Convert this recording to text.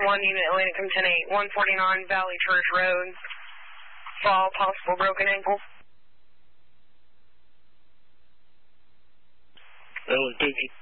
1 unit Atlantic 10-8, 149 Valley Church Road. Fall, possible broken ankle. Well,